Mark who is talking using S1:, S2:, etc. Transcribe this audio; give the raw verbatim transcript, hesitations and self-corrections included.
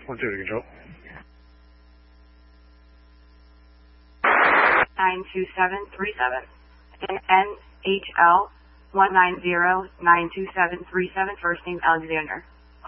S1: one two to control.
S2: nine two seven three seven. N H L one nine zero nine two seven three seven, first name Alexander.